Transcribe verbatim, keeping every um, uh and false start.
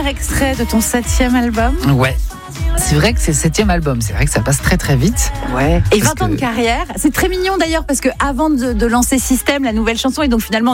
dernier extrait de ton septième album. Ouais. C'est vrai que c'est le septième album, c'est vrai que ça passe très très vite. Ouais. Et vingt que... ans de carrière, c'est très mignon d'ailleurs parce que avant de, de lancer Système, la nouvelle chanson, et donc finalement